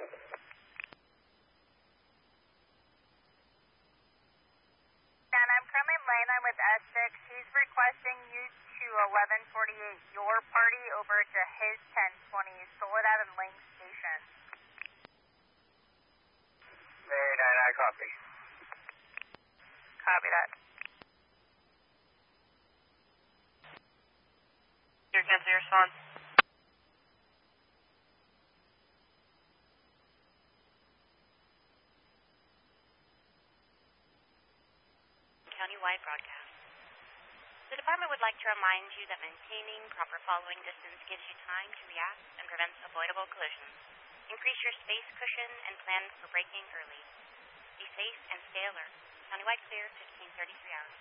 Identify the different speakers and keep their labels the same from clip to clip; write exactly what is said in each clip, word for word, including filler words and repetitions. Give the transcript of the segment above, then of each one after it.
Speaker 1: And I'm currently laying on with S six. He's requesting you to eleven forty-eight your party over to his ten twenty Soledad and Lang Station.
Speaker 2: Very nine, I copy.
Speaker 1: Copy that.
Speaker 3: Here, cancel your response.
Speaker 4: Countywide broadcast. The department would like to remind you that maintaining proper following distance gives you time to react and prevents avoidable collisions. Increase your space cushion and plan for braking early. Be safe and stay alert. Countywide clear, fifteen thirty-three hours.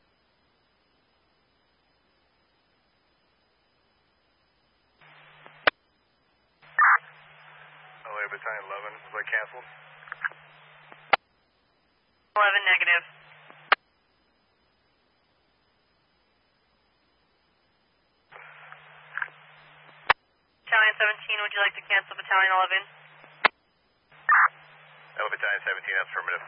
Speaker 2: L A Battalion eleven, was I canceled?
Speaker 3: eleven negative. Battalion seventeen, would you like to cancel Battalion eleven?
Speaker 2: L A Battalion seventeen, that's affirmative.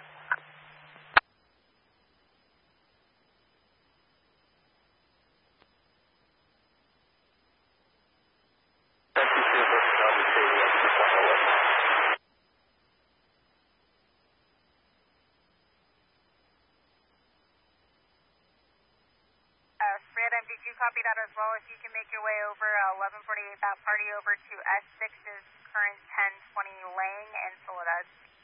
Speaker 1: Uh, Freedom, did you copy that as well? If you can make your way over uh, eleven forty-eight, that party over to S six's current ten twenty Lang and Soledad.